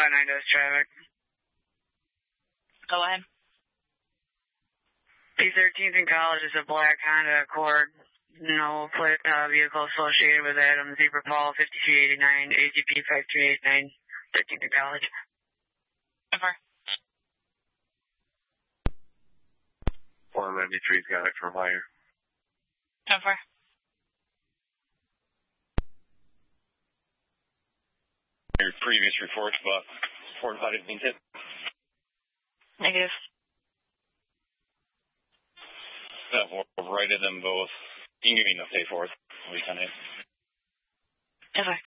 5-9 does traffic. Go ahead. P13th in College is a black Honda Accord. No vehicle associated with that. Zebra Paul 5389, AGP 5389, 13th in College. Over. 493's got it for hire. Over. Your previous reports about Ford Potted being hit? Negative. I've righted them both. You can give me an update for it. Week on it. Over.